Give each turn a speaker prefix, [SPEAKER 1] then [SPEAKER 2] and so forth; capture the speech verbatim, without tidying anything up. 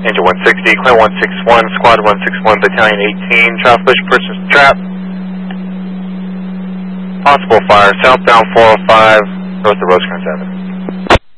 [SPEAKER 1] Angel one sixty, clear one six one, squad one six one, battalion eighteen, traffic push, person's trap. Possible fire, southbound four oh five, north of Rosecrans Avenue.